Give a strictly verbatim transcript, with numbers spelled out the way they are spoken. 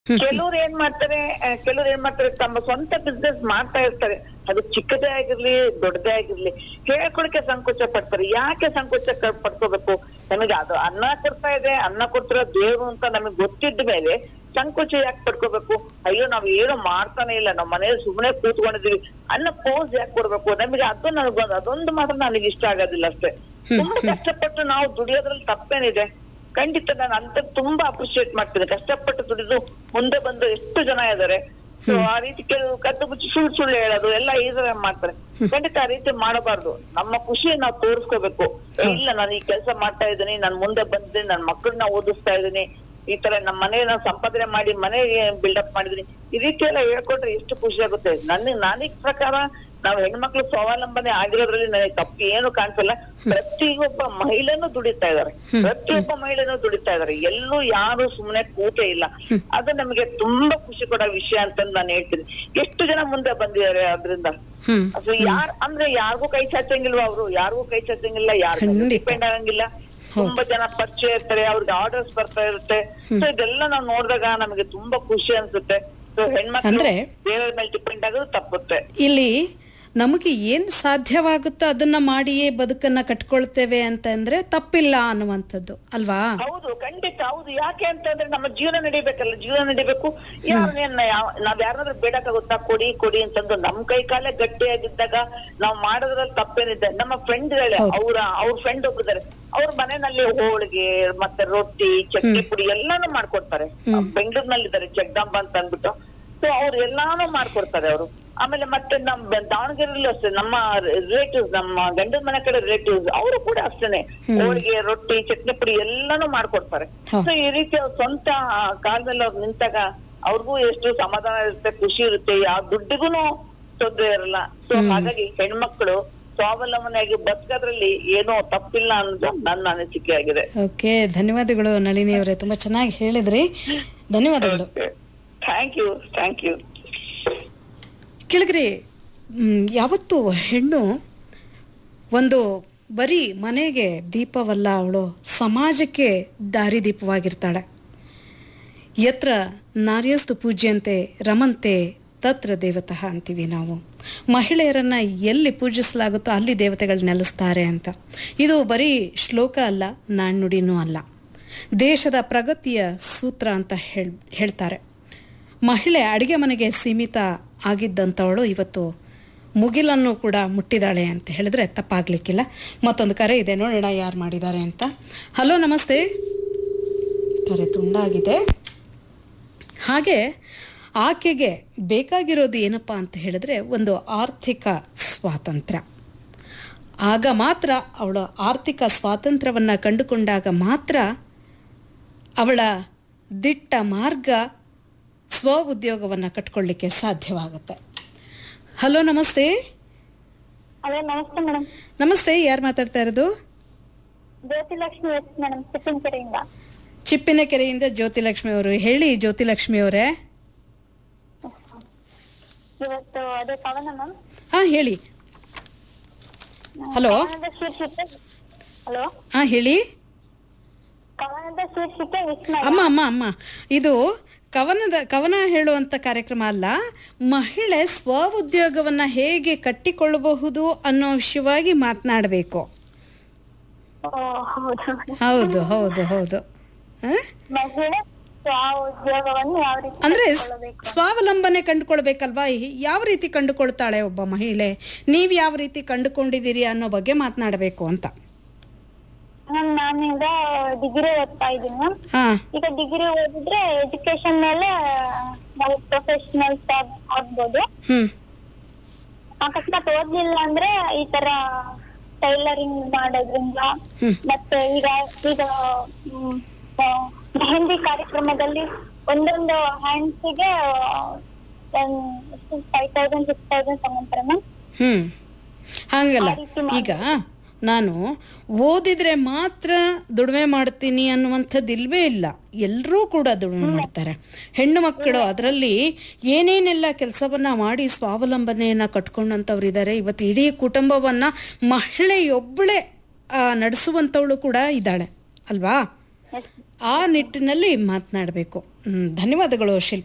ಕೆಲವ್ರು ಏನ್ ಮಾಡ್ತಾರೆ ಕೆಲವ್ರು ಏನ್ ಮಾಡ್ತಾರೆ ತಮ್ಮ ಸ್ವಂತ ಬಿಸ್ನೆಸ್ ಮಾಡ್ತಾ ಇರ್ತಾರೆ. ಅದು ಚಿಕ್ಕದೇ ಆಗಿರ್ಲಿ ದೊಡ್ಡದೇ ಆಗಿರ್ಲಿ ಹೇಳ್ಕೊಳಕ್ಕೆ ಸಂಕೋಚ ಪಡ್ತಾರೆ. ಯಾಕೆ ಸಂಕೋಚ ಪಡ್ಕೋಬೇಕು? ನಮಗೆ ಅದು ಅನ್ನ ಕೊಡ್ತಾ ಇದೆ, ಅನ್ನ ಕೊಡ್ತಿರೋ ದೇವ್ರು ಅಂತ ನಮಗ್ ಗೊತ್ತಿದ್ದ ಮೇಲೆ ಸಂಕೋಚ ಯಾಕೆ ಪಡ್ಕೋಬೇಕು? ಅಯ್ಯೋ ನಾವ್ ಏನು ಮಾಡ್ತಾನೆ ಇಲ್ಲ, ನಾವ್ ಮನೇಲಿ ಸುಮ್ಮನೆ ಕೂತ್ಕೊಂಡಿದೀವಿ ಅನ್ನೋ ಪೋಸ್ ಯಾಕೆ ಕೊಡ್ಬೇಕು? ನಮಗೆ ಅದು ನನಗೊಂದು ಅದೊಂದು ಮಾತ್ರ ನನಗೆ ಇಷ್ಟ ಆಗೋದಿಲ್ಲ ಅಷ್ಟೇ. ತುಂಬಾ ಕಷ್ಟಪಟ್ಟು ನಾವು ದುಡಿಯೋದ್ರಲ್ಲಿ ತಪ್ಪೇನಿದೆ? ಖಂಡಿತ ನಾನು ಅಂತ ತುಂಬಾ ಅಪ್ರಿಶಿಯೇಟ್ ಮಾಡ್ತೀನಿ. ಕಷ್ಟಪಟ್ಟು ದುಡಿದು ಮುಂದೆ ಬಂದು ಎಷ್ಟು ಜನ ಇದಾರೆ. ಸೊ ಆ ರೀತಿ ಕೆಲವು ಕದ್ದು ಮುಚ್ಚಿ ಸುಳ್ಳು ಸುಳ್ಳು ಹೇಳೋದು ಎಲ್ಲ ಈಸರ ಮಾಡ್ತಾರೆ. ಖಂಡಿತ ಆ ರೀತಿ ಮಾಡಬಾರ್ದು. ನಮ್ಮ ಖುಷಿ ನಾವು ತೋರಿಸ್ಕೋಬೇಕು. ಇಲ್ಲ ನಾನು ಈ ಕೆಲಸ ಮಾಡ್ತಾ ಇದ್ದೀನಿ, ನಾನು ಮುಂದೆ ಬಂದಿದ್ದೀನಿ, ನನ್ನ ಮಕ್ಕಳನ್ನ ಓದಿಸ್ತಾ ಇದ್ದೀನಿ, ಈ ತರ ನಮ್ಮ ಮನೆ ನಾವು ಸಂಪಾದನೆ ಮಾಡಿ ಮನೆಗೆ ಬಿಲ್ಡಪ್ ಮಾಡಿದೀನಿ, ಈ ರೀತಿ ಎಲ್ಲ ಹೇಳ್ಕೊಂಡ್ರೆ ಎಷ್ಟು ಖುಷಿ ಆಗುತ್ತೆ. ನನ್ನ ನಾನೀಗ ಪ್ರಕಾರ ನಾವು ಹೆಣ್ಮಕ್ಳು ಸ್ವಾವಲಂಬನೆ ಆಗಿರೋದ್ರಲ್ಲಿ ನನಗೆ ತಪ್ಪು ಏನು ಕಾಣಿಸಲ್ಲ. ಪ್ರತಿಯೊಬ್ಬ ಮಹಿಳೆನೂ ದುಡಿತಾ ಇದಾರೆ, ಪ್ರತಿಯೊಬ್ಬ ಮಹಿಳೆನೂ ದುಡಿತಾ ಇದಾರೆ. ಎಲ್ಲೂ ಯಾರು ಸುಮ್ಮನೆ ಕೂಟೇ ಇಲ್ಲ. ಅದು ನಮಗೆ ತುಂಬಾ ಖುಷಿ ಕೊಡೋ ವಿಷಯ ಅಂತ ನಾನು ಹೇಳ್ತೀನಿ. ಎಷ್ಟು ಜನ ಮುಂದೆ ಬಂದಿದ್ದಾರೆ ಅದ್ರಿಂದ. ಅದು ಯಾರ್ ಅಂದ್ರೆ ಯಾರಿಗೂ ಕೈ ಚಾಚಂಗಿಲ್ವಾ? ಅವರು ಯಾರಿಗೂ ಕೈ ಚಾಚಂಗಿಲ್ಲ, ಯಾರು ಡಿಪೆಂಡ್ ಆಗಂಗಿಲ್ಲ. ತುಂಬಾ ಜನ ಪರಿಚಯ ಇರ್ತಾರೆ, ಅವ್ರಿಗೆ ಆರ್ಡರ್ಸ್ ಬರ್ತಾ ಇರುತ್ತೆ. ಸೊ ಇದೆಲ್ಲ ನಾವು ನೋಡಿದಾಗ ನಮಗೆ ತುಂಬಾ ಖುಷಿ ಅನ್ಸುತ್ತೆ. ಸೊ ಹೆಣ್ಮಕ್ಳು ಬೇರೆ ಮೇಲೆ ಡಿಪೆಂಡ್ ಆಗೋದು ತಪ್ಪುತ್ತೆ. ಇಲ್ಲಿ ನಮಗೆ ಏನ್ ಸಾಧ್ಯವಾಗುತ್ತೋ ಅದನ್ನ ಮಾಡಿಯೇ ಬದುಕನ್ನ ಕಟ್ಕೊಳ್ತೇವೆ ಅಂತಂದ್ರೆ ತಪ್ಪಿಲ್ಲ ಅನ್ನುವಂಥದ್ದು ಅಲ್ವಾ? ಹೌದು, ಖಂಡಿತ ಹೌದು. ಯಾಕೆ ಅಂತಂದ್ರೆ ನಮ್ಮ ಜೀವನ ನಡಿಬೇಕಲ್ಲ, ಜೀವನ ನಡಿಬೇಕು. ಯಾರನ್ನ ನಾವ್ ಯಾರನ್ನಾದ್ರೂ ಬೇಡಕ್ಕಾಗುತ್ತಾ? ಕೊಡಿ ಕೊಡಿ ಅಂತಂದು ನಮ್ ಕೈ ಕಾಲೇ ಗಟ್ಟಿಯಾಗಿದ್ದಾಗ ನಾವ್ ಮಾಡೋದ್ರಲ್ಲಿ ತಪ್ಪೇನಿದೆ. ನಮ್ಮ ಫ್ರೆಂಡ್ಗಳೇ ಅವ್ರ ಅವ್ರ ಫ್ರೆಂಡ್ ಒಬ್ರಿದ್ದಾರೆ, ಅವ್ರ ಮನೆಯಲ್ಲಿ ಹೋಳಿಗೆ ಮತ್ತೆ ರೊಟ್ಟಿ ಚಟ್ನಿ ಪುಡಿ ಎಲ್ಲಾನು ಮಾಡ್ಕೊಡ್ತಾರೆ. ಬೆಂಗಳೂರಿನಲ್ಲಿದ್ದಾರೆ, ಜಗದಾಂಬ ಅಂತ ಅಂದ್ಬಿಟ್ಟು. ಸೊ ಅವ್ರು ಎಲ್ಲಾನು ಮಾಡ್ಕೊಡ್ತಾರೆ ಅವರು. ಆಮೇಲೆ ಮತ್ತೆ ನಮ್ ದಾವಣಗೆರೆಯಲ್ಲೂ ಅಷ್ಟೇ ನಮ್ಮ ರಿಲೇಟಿವ್ಸ್, ನಮ್ಮ ಗಂಡನ ಮನೆ ಕಡೆ ರಿಲೇಟಿವ್ಸ್ ಅವರು ಕೂಡ ಅಷ್ಟೇನೆ ಹೋಳಿಗೆ ರೊಟ್ಟಿ ಚಟ್ನಿ ಪುಡಿ ಎಲ್ಲಾನು ಮಾಡ್ಕೊಡ್ತಾರೆ. ಸೊ ಈ ರೀತಿ ಅವ್ರ ಸ್ವಂತ ಕಾಲದಲ್ಲಿ ಅವ್ರು ನಿಂತಾಗ ಅವ್ರಿಗೂ ಎಷ್ಟು ಸಮಾಧಾನ ಇರುತ್ತೆ, ಖುಷಿ ಇರುತ್ತೆ, ಯಾವ ದುಡ್ಡಿಗೂನು ತೊಂದರೆ ಇರಲ್ಲ. ಸೊ ಹಾಗಾಗಿ ಹೆಣ್ಮಕ್ಳು ಸ್ವಾವಲಂಬನೆಯಾಗಿ ಬದುಕೋದ್ರಲ್ಲಿ ಏನೋ ತಪ್ಪಿಲ್ಲ ಅನ್ನೋದು ನನ್ನ ಅನಿಸಿಕೆ ಆಗಿದೆ. ಓಕೆ, ಧನ್ಯವಾದಗಳು ನಳಿನಿ ಅವರೇ, ತುಂಬಾ ಚೆನ್ನಾಗಿ ಹೇಳಿದ್ರಿ. ಧನ್ಯವಾದಗಳು. Thank you thank you. ಕೆಳಗ್ರಿ ಯಾವತ್ತು ಹೆಣ್ಣು ಒಂದು ಬರೀ ಮನೆಗೆ ದೀಪವಲ್ಲ, ಅವಳು ಸಮಾಜಕ್ಕೆ ದಾರಿದೀಪವಾಗಿರ್ತಾಳೆ. ಯತ್ರ ನಾರ್ಯಸ್ತು ಪೂಜ್ಯಂತೆ ರಮಂತೆ ತತ್ರ ದೇವತಃ ಅಂತೀವಿ ನಾವು. ಮಹಿಳೆಯರನ್ನು ಎಲ್ಲಿ ಪೂಜಿಸಲಾಗುತ್ತೋ ಅಲ್ಲಿ ದೇವತೆಗಳು ನೆಲೆಸ್ತಾರೆ ಅಂತ. ಇದು ಬರೀ ಶ್ಲೋಕ ಅಲ್ಲ, ನಾಣ್ಣುಡಿನೂ ಅಲ್ಲ, ದೇಶದ ಪ್ರಗತಿಯ ಸೂತ್ರ ಅಂತ ಹೇಳ್ ಹೇಳ್ತಾರೆ. ಮಹಿಳೆ ಅಡುಗೆ ಮನೆಗೆ ಸೀಮಿತ ಆಗಿದ್ದಂಥವಳು ಇವತ್ತು ಮುಗಿಲನ್ನು ಕೂಡ ಮುಟ್ಟಿದಾಳೆ ಅಂತ ಹೇಳಿದ್ರೆ ತಪ್ಪಾಗ್ಲಿಕ್ಕಿಲ್ಲ. ಮತ್ತೊಂದು ಕರೆ ಇದೆ, ನೋಡೋಣ ಯಾರು ಮಾಡಿದ್ದಾರೆ ಅಂತ. ಹಲೋ, ನಮಸ್ತೆ. ಕರೆ ತುಂಡಾಗಿದೆ. ಹಾಗೆ ಆಕೆಗೆ ಬೇಕಾಗಿರೋದು ಏನಪ್ಪ ಅಂತ ಹೇಳಿದ್ರೆ ಒಂದು ಆರ್ಥಿಕ ಸ್ವಾತಂತ್ರ್ಯ. ಆಗ ಮಾತ್ರ ಅವಳ ಆರ್ಥಿಕ ಸ್ವಾತಂತ್ರ್ಯವನ್ನು ಕಂಡುಕೊಂಡಾಗ ಮಾತ್ರ ಅವಳ ದಿಟ್ಟ ಮಾರ್ಗ ಸ್ವ ಉದ್ಯೋಗವನ್ನು ಕಟ್ಕೊಳ್ಳಿಕ್ಕೆ ಸಾಧ್ಯವಾಗುತ್ತೆ. ಹಲೋ, ನಮಸ್ತೆ. ಹಲೋ, ನಮಸ್ತೆ ಮೇಡಮ್. ನಮಸ್ತೆ, ಯಾರು ಮಾತಾಡ್ತಾ ಇರೋದು? ಜ್ಯೋತಿಲಕ್ಷ್ಮಿ ಮೇಡಮ್, ಚಿಪ್ಪಿನಕೆರೆಯಿಂದ. ಚಿಪ್ಪಿನಕೆರೆಯಿಂದ ಜ್ಯೋತಿಲಕ್ಷ್ಮಿ ಅವರು. ಹೇಳಿ ಜ್ಯೋತಿಲಕ್ಷ್ಮಿ ಅವರೇ. ಇವತ್ತು ಅದೇ ಕವನ ಮ್ಯಾಮ್. ಹಾ, ಹೇಳಿ. ಹಲೋ. ಹಲೋ. ಹಾ, ಹೇಳಿ. ಕವನದ ಶೀರ್ಷಿಕೆ ವಿಸ್ಮಯ. ಅಮ್ಮ ಅಮ್ಮ ಅಮ್ಮ ಇದು ಕವನದ ಕವನ ಹೇಳುವಂತ ಕಾರ್ಯಕ್ರಮ ಅಲ್ಲ. ಮಹಿಳೆ ಸ್ವ ಉದ್ಯೋಗವನ್ನ ಹೇಗೆ ಕಟ್ಟಿಕೊಳ್ಳಬಹುದು ಅನ್ನೋ ವಿಷಯವಾಗಿ ಮಾತನಾಡಬೇಕು. ಹೌದು ಹೌದು ಹೌದು. ಅಂದ್ರೆ ಸ್ವಾವಲಂಬನೆ ಕಂಡುಕೊಳ್ಬೇಕಲ್ವಾ? ಯಾವ ರೀತಿ ಕಂಡುಕೊಳ್ತಾಳೆ ಒಬ್ಬ ಮಹಿಳೆ, ನೀವ್ ಯಾವ ರೀತಿ ಕಂಡುಕೊಂಡಿದ್ದೀರಿ ಅನ್ನೋ ಬಗ್ಗೆ ಮಾತನಾಡಬೇಕು ಅಂತ. ನಾನೀಗ ಡಿಗ್ರಿ ಓದ್ತಾ ಇದ್ದೀನಿ ಮ್ಯಾಮ್. ಈಗ ಡಿಗ್ರಿ ಓದಿದ್ರೆ ಎಜುಕೇಶನ್ ಮೇಲೆ ನಾವು ಪ್ರೊಫೆಷನಲ್ ಜಾಬ್ ಆಗ್ಬೋದು. ಅಕಸ್ಮಾತ್ ಓದ್ಲಿಲ್ಲ ಅಂದ್ರೆ ಈ ತರ ಟೈಲರಿಂಗ್ ಮಾಡೋದ್ರಿಂದ, ಮತ್ತೆ ಈಗ ಈಗ ಮೆಹಂದಿ ಕಾರ್ಯಕ್ರಮದಲ್ಲಿ ಒಂದೊಂದು ಹ್ಯಾಂಡ್ಸಿಗೆ ಫೈವ್ ತೌಸಂಡ್ ಸಿಕ್ಸ್ ತೌಸಂಡ್ ತಗೊಂತಾರೆ ಮ್ಯಾಮ್. ಹ್ಮ್ ಹಂಗಲ್ಲ, ಈಗ ನಾನು ಓದಿದ್ರೆ ಮಾತ್ರ ದುಡಿಮೆ ಮಾಡ್ತೀನಿ ಅನ್ನುವಂಥದ್ದು ಇಲ್ವೇ ಇಲ್ಲ. ಎಲ್ಲರೂ ಕೂಡ ದುಡಿಮೆ ಮಾಡ್ತಾರೆ. ಹೆಣ್ಣು ಮಕ್ಕಳು ಅದರಲ್ಲಿ ಏನೇನೆಲ್ಲ ಕೆಲಸವನ್ನ ಮಾಡಿ ಸ್ವಾವಲಂಬನೆಯನ್ನ ಕಟ್ಕೊಂಡಂಥವ್ರು ಇದ್ದಾರೆ. ಇವತ್ತು ಇಡೀ ಕುಟುಂಬವನ್ನ ಮಹಿಳೆಯೊಬ್ಬಳೇ ನಡೆಸುವಂಥವಳು ಕೂಡ ಇದ್ದಾಳೆ ಅಲ್ವಾ? ಆ ನಿಟ್ಟಿನಲ್ಲಿ ಮಾತನಾಡಬೇಕು. ಧನ್ಯವಾದಗಳು ಶಿಲ್ಪ.